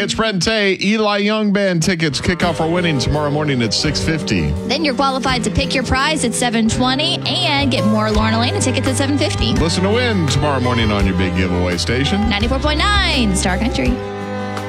It's Brett and Tay. Eli Young Band tickets kick off our winning tomorrow morning at 6:50. Then you're qualified to pick your prize at 7:20 and get more Lauren Elena tickets at 7:50. Listen to win tomorrow morning on your big giveaway station. 94.9 Star Country.